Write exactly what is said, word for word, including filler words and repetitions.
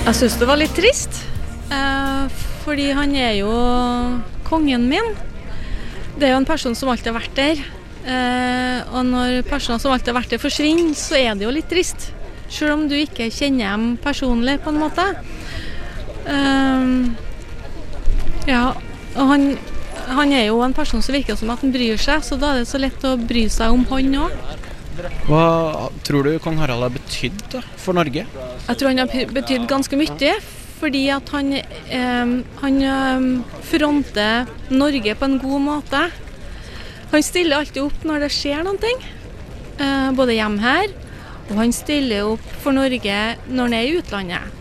Jeg synes det var litt trist, eh, fordi han er jo kongen min. Det er jo en person som alltid har vært der, eh, og når personer som alltid har vært der forsvinner, så er det jo litt trist. Selv om du ikke kjenner dem personlig på en måte. Eh, ja, og han, han er jo en person som virker som at han bryr seg, så da er det så lett å bry seg om han også. Hva tror du kong Harald har betydd da, for Norge? Jeg tror han har betydd ganske mye, fordi at han, eh, han eh, fronter Norge på en god måte. Han stiller alltid opp når det skjer noen ting, eh, både hjemme her, og han stiller opp for Norge når han er i utlandet.